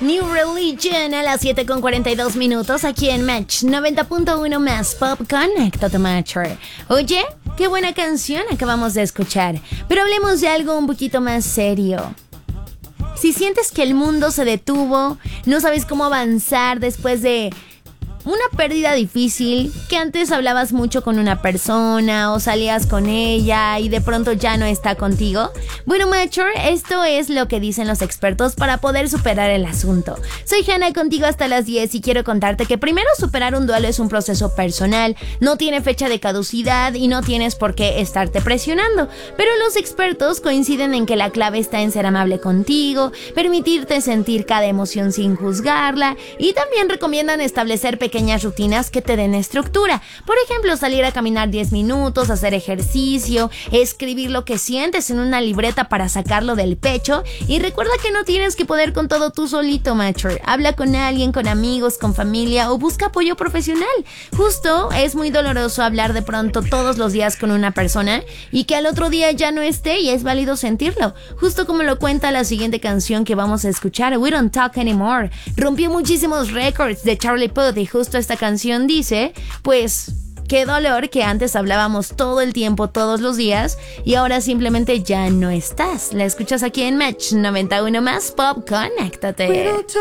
New Religion a las 7:42 aquí en Match 90.1 más Pop. Conéctate, Matcher. Oye, qué buena canción acabamos de escuchar. Pero hablemos de algo un poquito más serio. Si sientes que el mundo se detuvo, no sabes cómo avanzar después de una pérdida difícil, que antes hablabas mucho con una persona o salías con ella y de pronto ya no está contigo. Bueno, Matcher, esto es lo que dicen los expertos para poder superar el asunto. Soy Hannah contigo hasta las 10 y quiero contarte que primero superar un duelo es un proceso personal, no tiene fecha de caducidad y no tienes por qué estarte presionando. Pero los expertos coinciden en que la clave está en ser amable contigo, permitirte sentir cada emoción sin juzgarla y también recomiendan establecer pequeñas rutinas que te den estructura. Por ejemplo, salir a caminar 10 minutos, hacer ejercicio, escribir lo que sientes en una libreta para sacarlo del pecho. Y recuerda que no tienes que poder con todo tú solito, Matcher. Habla con alguien, con amigos, con familia o busca apoyo profesional. Justo es muy doloroso hablar de pronto todos los días con una persona y que al otro día ya no esté, y es válido sentirlo. Justo como lo cuenta la siguiente canción que vamos a escuchar, We Don't Talk Anymore. Rompió muchísimos récords de Charlie Puth y justo esta canción dice, pues, qué dolor que antes hablábamos todo el tiempo, todos los días, y ahora simplemente ya no estás. La escuchas aquí en Match 91 más Pop. Conéctate.